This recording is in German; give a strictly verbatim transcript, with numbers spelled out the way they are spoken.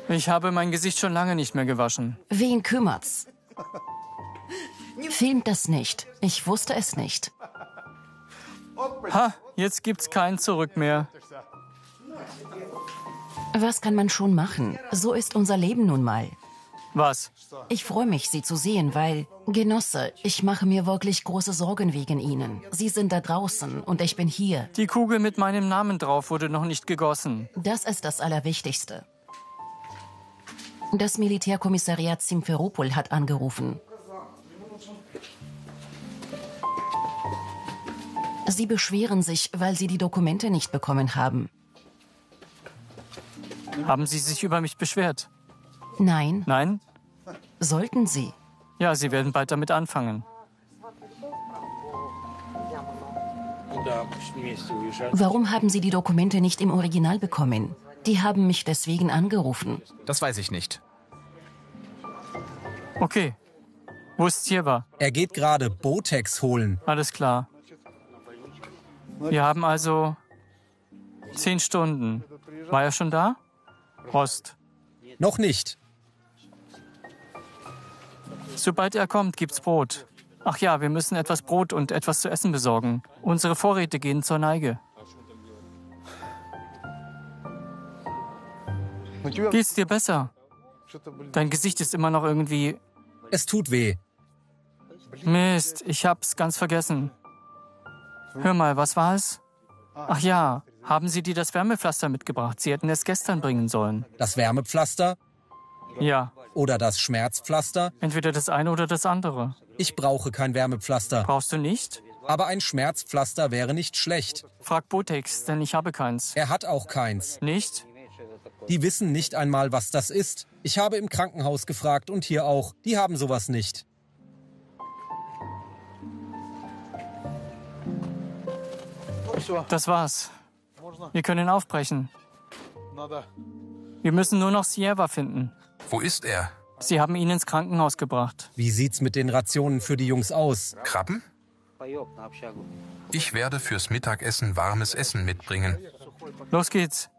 Ich habe mein Gesicht schon lange nicht mehr gewaschen. Wen kümmert's? Filmt das nicht. Ich wusste es nicht. Ha, jetzt gibt's kein Zurück mehr. Was kann man schon machen? So ist unser Leben nun mal. Was? Ich freue mich, Sie zu sehen, weil, Genosse, ich mache mir wirklich große Sorgen wegen Ihnen. Sie sind da draußen und ich bin hier. Die Kugel mit meinem Namen drauf wurde noch nicht gegossen. Das ist das Allerwichtigste. Das Militärkommissariat Simferopol hat angerufen. Sie beschweren sich, weil Sie die Dokumente nicht bekommen haben. Haben Sie sich über mich beschwert? Nein. Nein? Sollten Sie? Ja, Sie werden bald damit anfangen. Warum haben Sie die Dokumente nicht im Original bekommen? Die haben mich deswegen angerufen. Das weiß ich nicht. Okay. Wo ist Tjewa? Er geht gerade Botex holen. Alles klar. Wir haben also zehn Stunden. War er schon da? Prost. Noch nicht. Sobald er kommt, gibt's Brot. Ach ja, wir müssen etwas Brot und etwas zu essen besorgen. Unsere Vorräte gehen zur Neige. Geht's dir besser? Dein Gesicht ist immer noch irgendwie... Es tut weh. Mist, ich hab's ganz vergessen. Hör mal, was war es? Ach ja, haben Sie dir das Wärmepflaster mitgebracht? Sie hätten es gestern bringen sollen. Das Wärmepflaster Ja, oder das Schmerzpflaster? entweder das eine oder das andere. Ich brauche kein Wärmepflaster. Brauchst du nicht? Aber ein Schmerzpflaster wäre nicht schlecht. Frag Botex, denn ich habe keins. Er hat auch keins. Nicht? Die wissen nicht einmal, was das ist. Ich habe im Krankenhaus gefragt und hier auch. Die haben sowas nicht. Das war's. Wir können aufbrechen. Wir müssen nur noch Sierva finden. Wo ist er? Sie haben ihn ins Krankenhaus gebracht. Wie sieht's mit den Rationen für die Jungs aus? Krabben? Ich werde fürs Mittagessen warmes Essen mitbringen. Los geht's.